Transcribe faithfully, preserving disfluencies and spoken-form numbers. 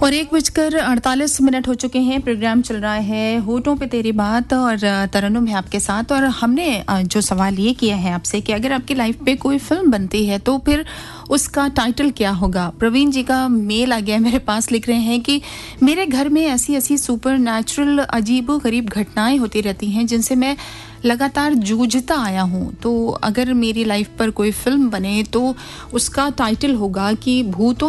और एक बजकर अड़तालीस मिनट हो चुके हैं। प्रोग्राम चल रहा है होठों पे तेरी बात और तरन्नुम है आपके साथ। और हमने जो सवाल ये किया है आपसे कि अगर आपकी लाइफ पे कोई फिल्म बनती है तो फिर उसका टाइटल क्या होगा। प्रवीण जी का मेल आ गया मेरे पास, लिख रहे हैं कि मेरे घर में ऐसी ऐसी सुपर नेचुरल अजीबो गरीब घटनाएं होती रहती हैं जिनसे मैं लगातार जूझता आया हूँ। तो अगर मेरी लाइफ पर कोई फिल्म बने तो उसका टाइटल होगा कि भूतों